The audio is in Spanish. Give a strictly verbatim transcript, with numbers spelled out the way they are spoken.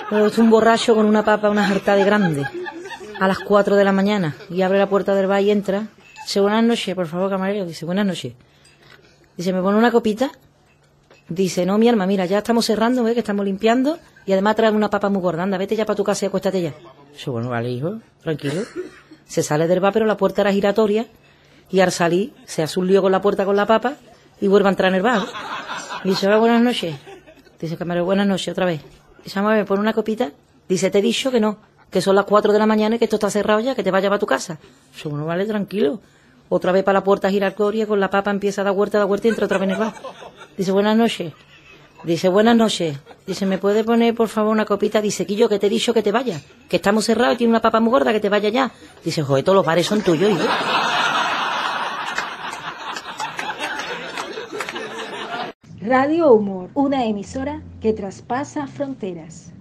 Pero es un borracho con una papa, una jarta de grande, a las cuatro de la mañana, y abre la puerta del bar y entra. Dice, buenas noches, por favor, camarero. Dice, buenas noches. Dice, ¿me pone una copita? Dice, no, mi alma, mira, ya estamos cerrando, ¿ves? Que estamos limpiando, y además traen una papa muy gorda. Anda, vete ya para tu casa y acuéstate ya. Dice, bueno, vale, hijo, tranquilo. Se sale del bar, pero la puerta era giratoria, y al salir se hace un lío con la puerta con la papa, y vuelve a entrar en el bar. Y dice, hola, buenas noches. Dice, camarero, buenas noches, otra vez. Dice, vamos a ver, ¿pone una copita? Dice, te he dicho que no, que son las cuatro de la mañana y que esto está cerrado ya, que te vayas para tu casa. Dice, bueno, vale, tranquilo. Otra vez para la puerta giratoria, con la papa empieza a dar vuelta, a dar vuelta y entra otra vez en el bar. Dice, buenas noches. Dice, buenas noches. Dice, ¿me puede poner, por favor, una copita? Dice, Quillo, que te he dicho que te vayas, que estamos cerrados y tiene una papa muy gorda, que te vaya ya. Dice, joder, todos los bares son tuyos, hijo. Radio Humor, una emisora que traspasa fronteras.